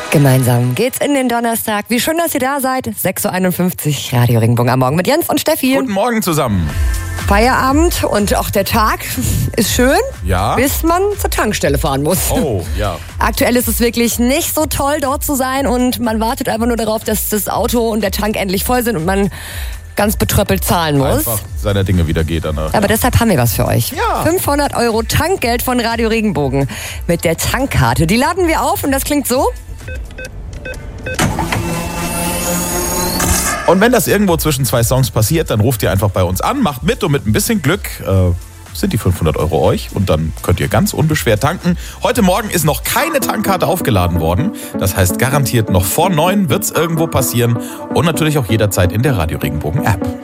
Gemeinsam geht's in den Donnerstag. Wie schön, dass ihr da seid. 6.51 Uhr, Radio Regenbogen am Morgen mit Jens und Steffi. Guten Morgen zusammen. Feierabend und auch der Tag ist schön, Ja. bis man zur Tankstelle fahren muss. Oh, ja. Aktuell ist es wirklich nicht so toll, dort zu sein und man wartet einfach nur darauf, dass das Auto und der Tank endlich voll sind und man ganz betröppelt zahlen muss. Einfach seiner Dinge wieder geht danach. Aber deshalb haben wir was für euch. Ja. 500 € Tankgeld von Radio Regenbogen mit der Tankkarte. Die laden wir auf und das klingt so. Und wenn das irgendwo zwischen zwei Songs passiert, dann ruft ihr einfach bei uns an, macht mit und mit ein bisschen Glück sind die 500 € euch und dann könnt ihr ganz unbeschwert tanken. Heute Morgen ist noch keine Tankkarte aufgeladen worden. Das heißt garantiert noch vor 9 wird's irgendwo passieren und natürlich auch jederzeit in der Radio Regenbogen App.